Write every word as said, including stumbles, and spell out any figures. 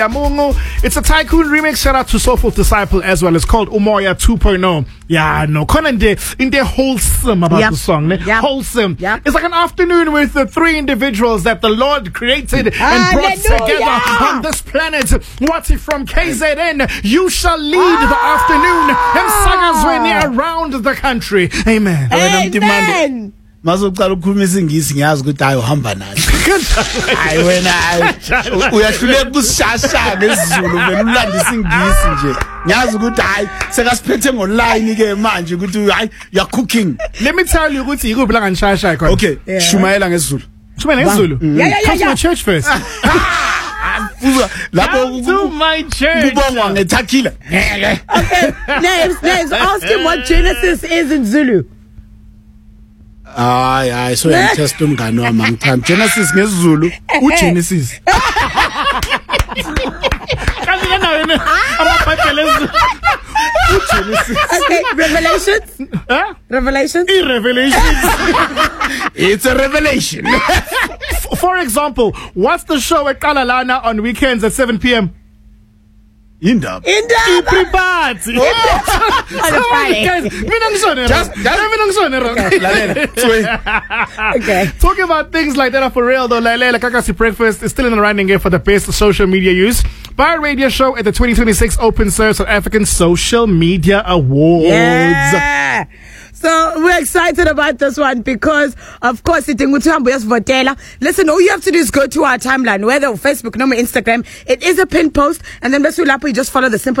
Mungu. It's a Tycoon remix. Shout out to Soulful Disciple as well. It's called Umoya two point oh. Yeah, no. In there, in there wholesome about yep. the song. Ne? Yep. Wholesome. Yep. It's like an afternoon with the three individuals that the Lord created and brought Hallelujah. together on this planet. What's it from K Z N? You shall lead ah. the afternoon and around the country. Amen. Amen. Mazoqala ukukhuluma isingisi ngiyazi ukuthi hayi uhamba nathi. Hayi wena uyahluleka ukusishasha ngesizulu vele ulanda isingisi nje. Ngiyazi ukuthi hayi sekasiphethe ngoline ke manje ukuthi hayi you are cooking. Let me tell you ukuthi ikuphi la nganishasha khona. Okay, shumayela ngesizulu. Shumayela ngesizulu. Yeah yeah yeah. Come to my church first. Lapho to my church. Kubongwa ngeTakhile. Okay, names names ask him what Genesis is in Zulu. Hayi hayi so yangitest umngane wami ngithanda Genesis ngesizulu uGenesis. Kanti kana wena amabhayibheli ezulu. uGenesis. Okay, Revelations? Huh? Revelations? Revelations. It's a revelation. For example, what's the show at Kalalana on weekends at seven p.m? Indaba. Indaba. Everybody. On a Friday. Mina ngisone. Just mina ngisone wrong. Okay. Talking about things like that are for real though. Lalela Kakasi Breakfast is still in the running here for the best social media use. Pirate Radio Show at the twenty twenty-six Open Source South African Social Media Awards. Yeah. So we're excited about this one because, of course, listen, all you have to do is go to our timeline, whether Facebook or Instagram. It is a pin post, and then you just follow the simple